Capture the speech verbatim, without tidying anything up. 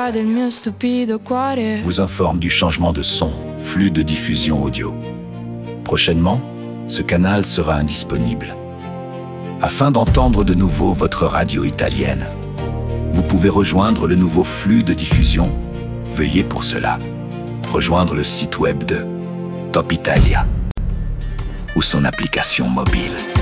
voix del mio stupido cuore vous informe du changement de son, flux de diffusion audio. Prochainement, ce canal sera indisponible. Afin d'entendre de nouveau votre radio italienne, vous pouvez rejoindre le nouveau flux de diffusion. Veuillez pour cela rejoindre le site web de Top Italia ou son application mobile.